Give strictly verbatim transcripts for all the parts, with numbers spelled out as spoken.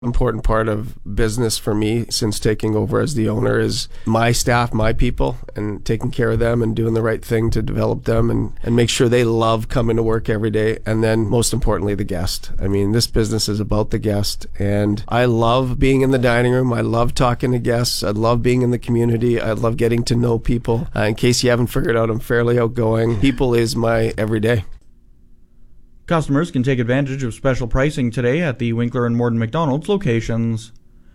Important part of business for me since taking over as the owner is my staff, my people, and taking care of them and doing the right thing to develop them and, and make sure they love coming to work every day. And then most importantly, the guest. I mean, this business is about the guest, and I love being in the dining room. I love talking to guests. I love being in the community. I love getting to know people. Uh, in case you haven't figured out, I'm fairly outgoing. People is my everyday. Customers can take advantage of special pricing today at the Winkler and Morden McDonald's locations.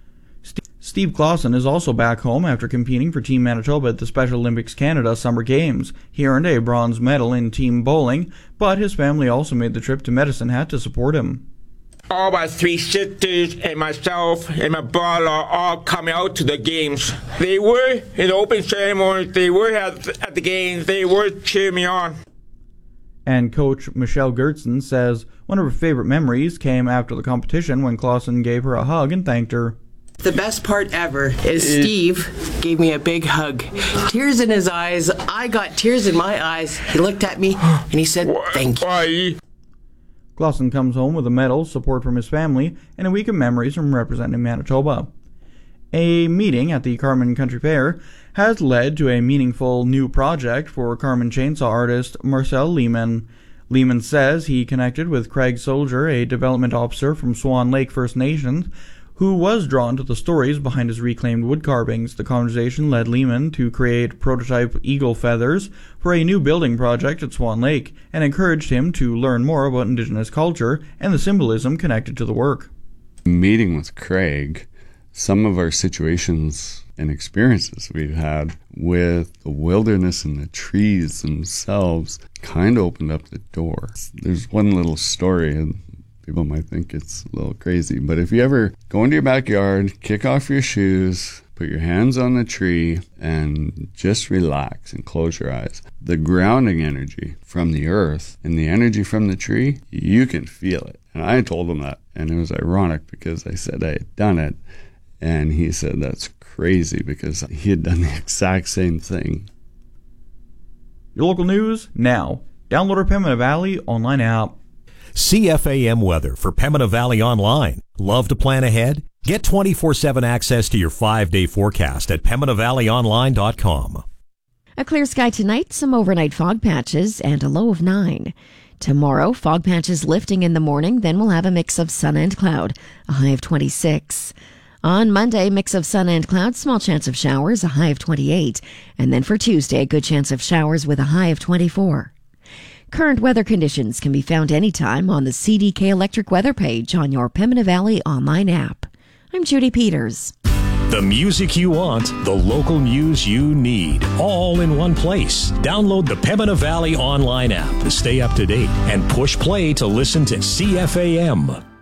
Steve Clausen is also back home after competing for Team Manitoba at the Special Olympics Canada Summer Games. He earned a bronze medal in team bowling, but his family also made the trip to Medicine Hat to support him. All my three sisters and myself and my brother are all coming out to the games. They were in the open ceremony, they were at, at the games, they were cheering me on. And coach Michelle Gertzen says one of her favorite memories came after the competition when Clausen gave her a hug and thanked her. The best part ever is Steve gave me a big hug. Tears in his eyes. I got tears in my eyes. He looked at me and he said, thank you. Clausen comes home with a medal, support from his family, and a week of memories from representing Manitoba. A meeting at the Carman Country Fair has led to a meaningful new project for Carman chainsaw artist Marcel Lehman. Lehman says he connected with Craig Soldier, a development officer from Swan Lake First Nations, who was drawn to the stories behind his reclaimed wood carvings. The conversation led Lehman to create prototype eagle feathers for a new building project at Swan Lake and encouraged him to learn more about Indigenous culture and the symbolism connected to the work. Meeting with Craig, some of our situations and experiences we've had with the wilderness and the trees themselves kind of opened up the door. There's one little story, and people might think it's a little crazy, but if you ever go into your backyard, kick off your shoes, put your hands on the tree, and just relax and close your eyes, the grounding energy from the earth and the energy from the tree, you can feel it. And I told him that, and it was ironic because I said I had done it, and he said that's crazy because he had done the exact same thing. Your local news now. Download our Pembina Valley online app. C F A M weather for Pembina Valley Online. Love to plan ahead? Get twenty-four seven access to your five-day forecast at pembina valley online dot com. A clear sky tonight, some overnight fog patches, and a low of nine. Tomorrow, fog patches lifting in the morning, then we'll have a mix of sun and cloud, a high of twenty-six. On Monday, mix of sun and clouds, small chance of showers, a high of twenty-eight. And then for Tuesday, a good chance of showers with a high of twenty-four. Current weather conditions can be found anytime on the C D K Electric weather page on your Pembina Valley online app. I'm Judy Peters. The music you want, the local news you need, all in one place. Download the Pembina Valley online app to stay up to date and push play to listen to C F A M.